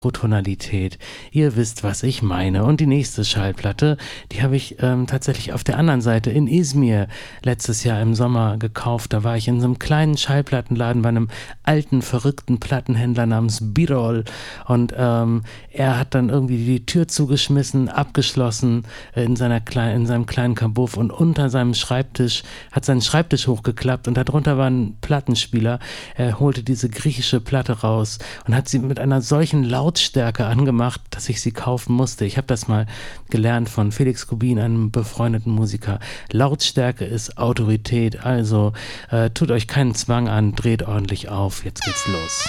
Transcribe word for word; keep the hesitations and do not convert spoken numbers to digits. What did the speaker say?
Tonalität. Ihr wisst, was ich meine. Und die nächste Schallplatte, die habe ich ähm, tatsächlich auf der anderen Seite in Izmir letztes Jahr im Sommer gekauft. Da war ich in so einem kleinen Schallplattenladen bei einem alten, verrückten Plattenhändler namens Birol. Und ähm, er hat dann irgendwie die Tür zugeschmissen, abgeschlossen äh, in, seiner Kle- in seinem kleinen Kabuff und unter seinem Schreibtisch, hat seinen Schreibtisch hochgeklappt und darunter war ein Plattenspieler. Er holte diese griechische Platte raus und hat sie mit einer solchen Lautstärke angemacht, dass ich sie kaufen musste. Ich habe das mal gelernt von Felix Kubin, einem befreundeten Musiker. Lautstärke ist Autorität, also äh, tut euch keinen Zwang an, dreht ordentlich auf. Jetzt geht's los.